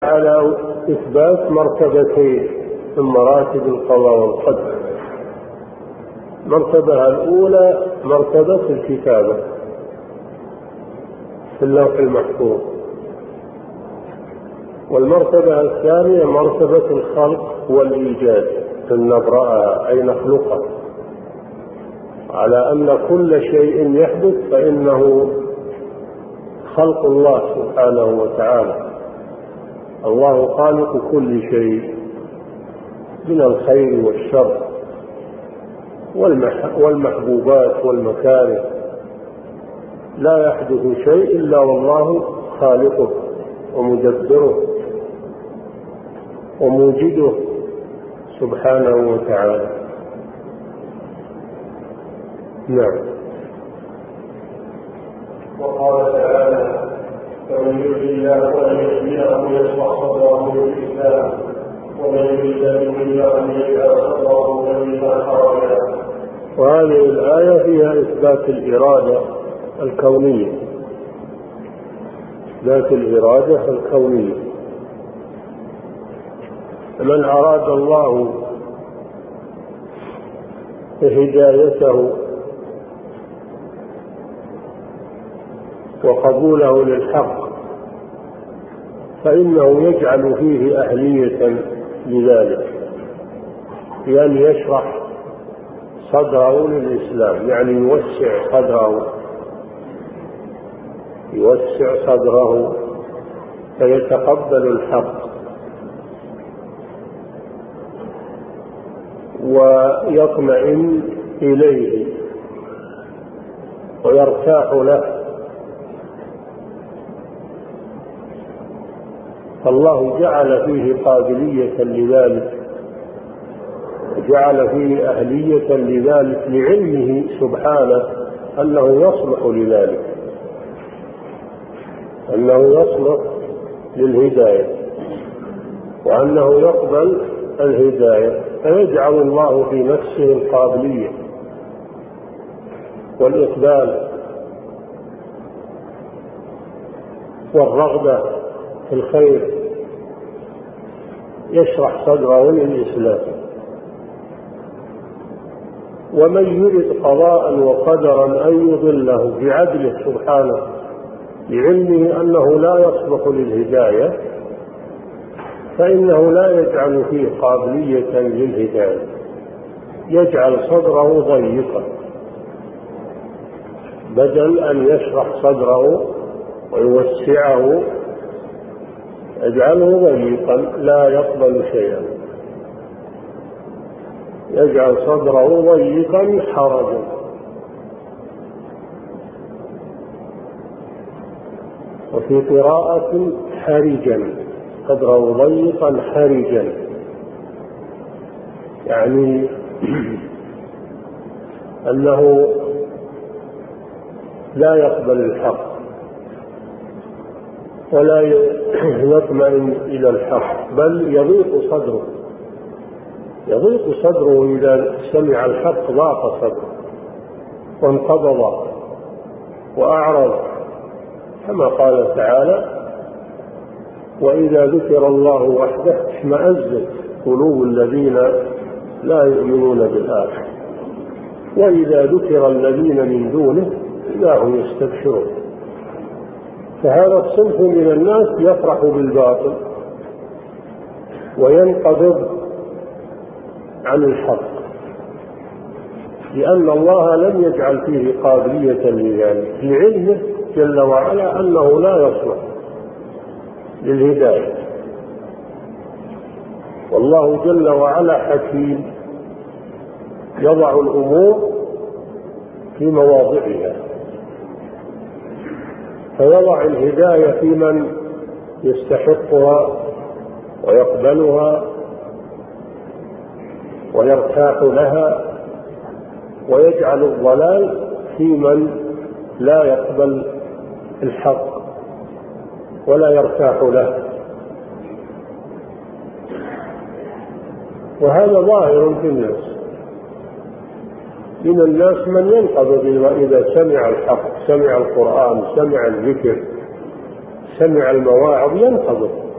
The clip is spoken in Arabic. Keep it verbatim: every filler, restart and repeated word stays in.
على إثبات مرتبتين من مراتب القضاء والقدر. المرتبة الأولى مرتبة الكتابة في اللوح المحفوظ، والمرتبة الثانية مرتبة الخلق والإيجاد، أن نبرأها أي نخلقها، على أن كل شيء يحدث فإنه خلق الله سبحانه وتعالى. الله خالق كل شيء من الخير والشر والمحبوبات والمكاره، لا يحدث شيء إلا والله خالقه ومدبره وموجده سبحانه وتعالى. نعم. وقال تعالى: فمن يرد الله ان يهديه يشرح صدره للاسلام ومن يريد ان الله ان يجعل صدره ضيقا حرجا. وهذه الآية فيها إثبات الإرادة الكونية، ذات الإرادة الكونية. من أراد الله هدايته وقبوله للحق فإنه يجعل فيه أهلية لذلك، بأن يشرح صدره للإسلام، يعني يوسع صدره يوسع صدره فيتقبل الحق ويطمئن إليه ويرتاح له. فالله جعل فيه قابلية لذلك، جعل فيه أهلية لذلك لعلمه سبحانه أنه يصلح لذلك، أنه يصلح للهداية وأنه يقبل الهداية، فيجعل الله في نفسه القابلية والإقبال والرغبة في الخير، يشرح صدره للإسلام. ومن يرد قضاء وقدرا أن يضله بعدله سبحانه لعلمه أنه لا يصلح للهداية فإنه لا يجعل فيه قابلية للهداية، يجعل صدره ضيقا بدل أن يشرح صدره ويوسعه، يجعله ضيقا لا يقبل شيئا، يجعل صدره ضيقا حرجا. وفي قراءة حرجا، صدره ضيقا حرجا، يعني أنه لا يقبل الحق ولا يطمئن إلى الحق، بل يضيق صدره يضيق صدره إذا سمع الحق، ضاق صدره وانقبض وأعرض، كما قال تعالى: وإذا ذكر الله وحده اشمأزت قلوب الذين لا يؤمنون بالآخرة وإذا ذكر الذين من دونه إذا هم يستبشرون. فهذا الصنف من الناس يفرح بالباطل وينقبض عن الحق، لأن الله لم يجعل فيه قابلية لذلك لعلمه جل وعلا أنه لا يصلح للهداية. والله جل وعلا حكيم يضع الأمور في مواضعها، فيضع الهداية في من يستحقها ويقبلها ويرتاح لها، ويجعل الضلال في من لا يقبل الحق ولا يرتاح له. وهذا ظاهر في الناس، من الناس من ينقبض إذا سمع الحق، سمع القرآن، سمع الذكر، سمع المواعظ، ينقبض